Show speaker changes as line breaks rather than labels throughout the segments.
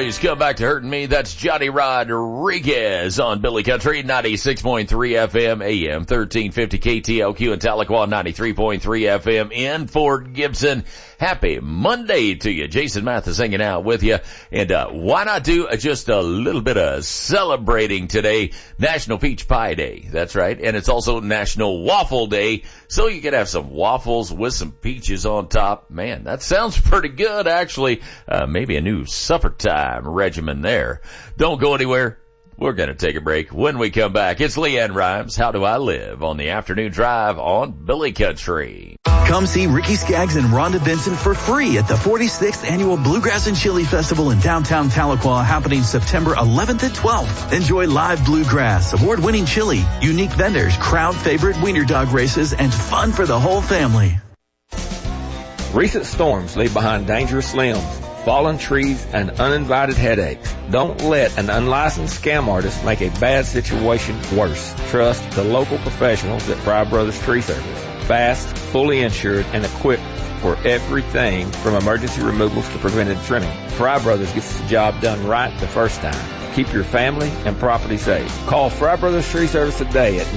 always come back to hurting me. That's Johnny Rodriguez on Billy Country, 96.3 FM, AM 1350 KTLQ in Tahlequah, 93.3 FM in Fort Gibson. Happy Monday to you. Jason Mathis hanging out with you. And why not do just a little bit of celebrating today? National Peach Pie Day. That's right. And it's also National Waffle Day. So you can have some waffles with some peaches on top. Man, that sounds pretty good, actually. Maybe a new supper time regimen there. Don't go anywhere. We're going to take a break. When we come back, it's Leanne Rhymes, How Do I Live, on the afternoon drive on Billy Country.
Come see Ricky Skaggs and Rhonda Benson for free at the 46th Annual Bluegrass and Chili Festival in downtown Tahlequah, happening September 11th and 12th. Enjoy live bluegrass, award-winning chili, unique vendors, crowd-favorite wiener dog races, and fun for the whole family.
Recent storms leave behind dangerous limbs, fallen trees, and uninvited headaches. Don't let an unlicensed scam artist make a bad situation worse. Trust the local professionals at Fry Brothers Tree Service. Fast, fully insured, and equipped for everything from emergency removals to preventive trimming. Fry Brothers gets the job done right the first time. Keep your family and property safe. Call Fry Brothers Tree Service today at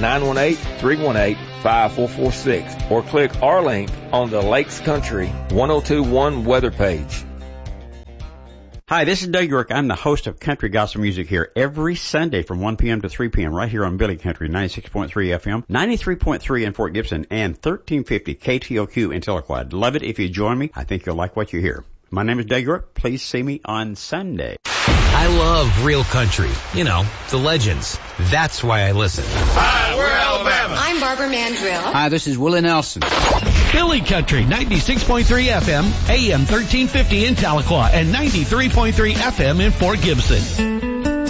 918-318-5446 or click our link on the Lakes Country 1021 weather page.
Hi, this is Doug York. I'm the host of Country Gospel Music here every Sunday from 1 p.m. to 3 p.m. right here on Billy Country, 96.3 FM, 93.3 in Fort Gibson, and 1350 KTLQ in Tahlequah. I'd love it if you join me. I think you'll like what you hear. My name is Doug York. Please see me on Sunday.
I love real country. You know, the legends. That's why I listen.
Hi, we're Alabama.
I'm Barbara Mandrill.
Hi, this is Willie Nelson.
Billy Country, 96.3 FM, AM 1350 in Tahlequah, and 93.3 FM in Fort Gibson.